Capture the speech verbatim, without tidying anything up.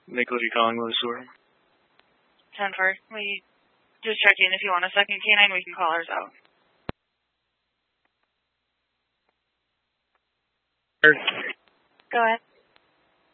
Nicholas, you calling with a sewer? ten four. We just check in. If you want a second canine, we can call ours out. Sure. Go ahead.